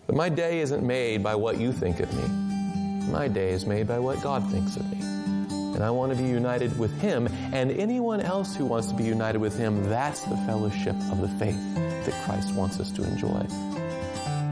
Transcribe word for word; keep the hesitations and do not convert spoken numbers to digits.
But my day isn't made by what you think of me. My day is made by what God thinks of me. And I want to be united with Him and anyone else who wants to be united with Him. That's the fellowship of the faith that Christ wants us to enjoy.